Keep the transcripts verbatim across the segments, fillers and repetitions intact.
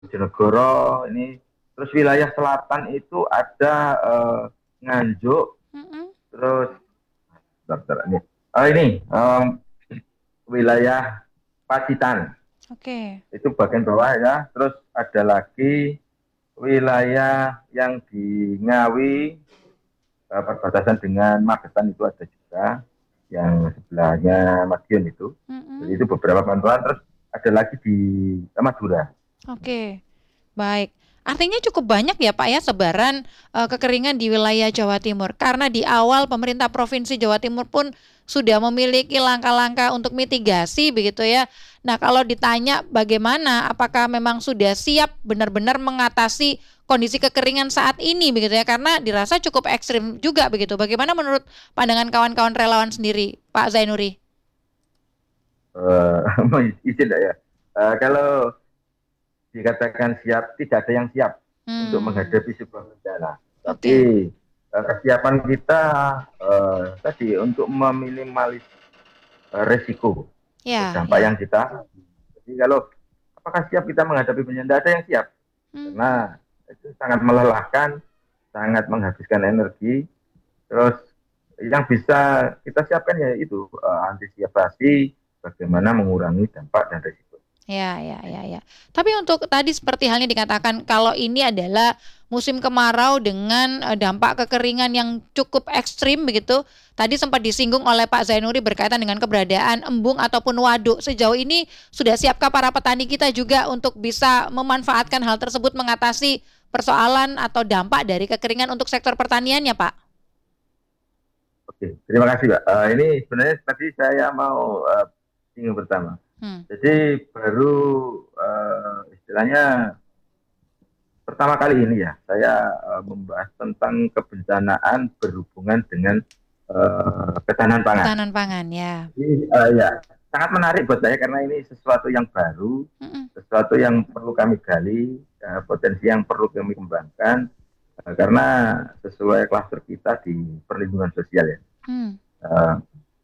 Bojonegoro ini, terus wilayah selatan itu ada eh, Nganjuk, Mm-mm. terus bentar, bentar, ini, oh ini em, wilayah Pacitan Oke. itu bagian bawah ya, terus ada lagi wilayah yang di Ngawi, eh, perbatasan dengan Magetan itu ada juga, yang sebelahnya Madiun itu. Jadi Mm-mm. itu beberapa bantuan. Terus ada lagi di Madura. Oke. Baik. Artinya cukup banyak ya Pak ya sebaran eh, kekeringan di wilayah Jawa Timur. Karena di awal pemerintah Provinsi Jawa Timur pun sudah memiliki langkah-langkah untuk mitigasi begitu ya. Nah, kalau ditanya bagaimana, apakah memang sudah siap benar-benar mengatasi kondisi kekeringan saat ini begitu ya? Karena dirasa cukup ekstrim juga begitu. Bagaimana menurut pandangan kawan-kawan relawan sendiri, Pak Zainuri? Eh, mau izin enggak ya? Eh, kalau dikatakan siap, tidak ada yang siap untuk Hmm, menghadapi sebuah bencana. Tapi oke. eh, kesiapan kita eh, tadi untuk meminimalis eh, resiko atau Ya, dampak ya. yang kita. Jadi kalau apakah siap kita menghadapi bencana? Tidak ada yang siap karena Hmm, itu sangat melelahkan, sangat menghabiskan energi. Terus yang bisa kita siapkan ya itu eh, antisipasi bagaimana mengurangi dampak dan resiko. ya, ya, ya, ya. Tapi untuk tadi seperti halnya dikatakan kalau ini adalah musim kemarau dengan eh, dampak kekeringan yang cukup ekstrim begitu. Tadi sempat disinggung oleh Pak Zainuri berkaitan dengan keberadaan embung ataupun waduk. Sejauh ini sudah siapkah para petani kita juga untuk bisa memanfaatkan hal tersebut mengatasi persoalan atau dampak dari kekeringan untuk sektor pertanian ya, Pak? Oke, terima kasih, Mbak. Eh, ini sebenarnya tadi saya mau eh, singgung pertama. Hmm. Jadi baru eh, istilahnya pertama kali ini ya saya eh, membahas tentang kebencanaan berhubungan dengan eh, ketahanan pangan. Ketahanan pangan ya. Jadi eh, ya sangat menarik buat saya karena ini sesuatu yang baru, Mm-mm. sesuatu yang perlu kami gali, eh, potensi yang perlu kami kembangkan eh, karena sesuai klaster kita di perlindungan sosial ya. Hmm. Eh,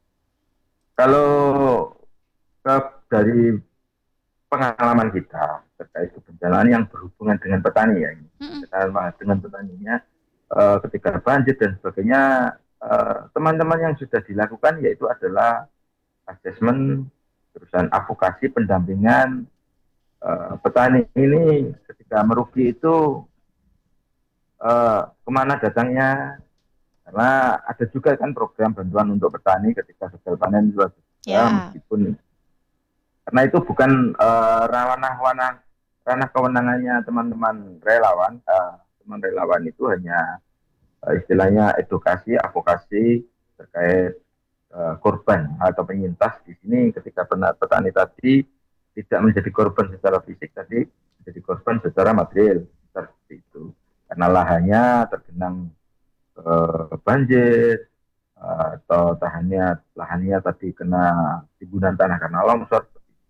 kalau ke, dari pengalaman kita terkait kebencanaan yang berhubungan dengan petani ya ini, Mm-mm. dengan petaninya eh, ketika banjir dan sebagainya, eh, teman-teman yang sudah dilakukan yaitu adalah asesmen, terusan advokasi, pendampingan eh, petani ini ketika merugi itu eh, kemana datangnya, karena ada juga kan program bantuan untuk petani ketika gagal panen juga, Ya. meskipun karena itu bukan uh, ranah ranah ranah kewenangannya teman-teman relawan. Uh, teman relawan itu hanya uh, istilahnya edukasi, advokasi terkait uh, korban atau penyintas di sini ketika petani tadi tidak menjadi korban secara fisik, tadi menjadi korban secara material seperti itu. Karena lahannya tergenang uh, banjir, uh, atau tahannya lahannya tadi kena timbunan tanah karena longsor.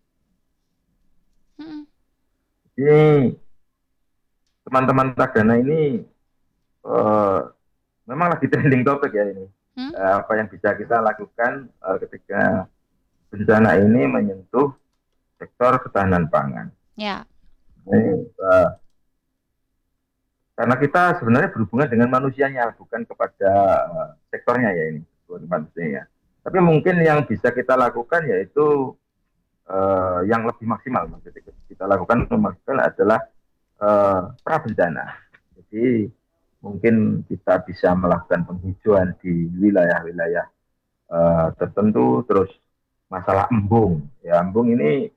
Mm-mm. Ini teman-teman Tagana ini eh, memang lagi trending topik ya ini. Hmm? Eh, apa yang bisa kita lakukan eh, ketika bencana ini menyentuh sektor ketahanan pangan. Ya. Ini, eh, karena kita sebenarnya berhubungan dengan manusianya, bukan kepada eh, sektornya ya ini, bukan manusianya. Tapi mungkin yang bisa kita lakukan yaitu eh, yang lebih maksimal. Maksudnya kita lakukan maksimal adalah eh, pra bencana. Jadi mungkin kita bisa melakukan penghijauan di wilayah-wilayah uh, tertentu. Terus masalah embung, ya embung ini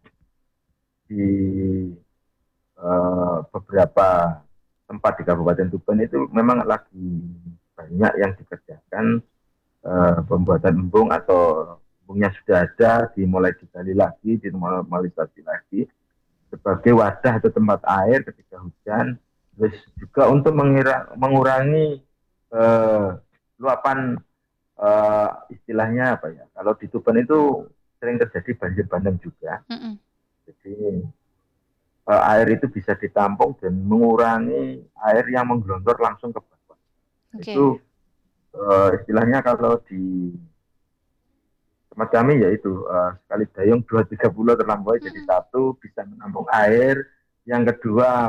di uh, beberapa tempat di Kabupaten Tuban itu memang lagi banyak yang dikerjakan uh, pembuatan embung atau embungnya sudah ada, dimulai digali lagi, dinormalisasi lagi sebagai wadah atau tempat air ketika hujan, terus juga untuk mengira, mengurangi eh, luapan, eh, istilahnya apa ya, kalau di Tuban itu sering terjadi banjir bandang juga, Mm-mm. jadi eh, air itu bisa ditampung dan mengurangi air yang menggelontor langsung ke bawah. Itu Oke. eh, istilahnya kalau di tempat kami yaitu uh, sekali dayung dua tiga pulau terlampaui jadi Mm-mm. satu, bisa menampung air, Yang kedua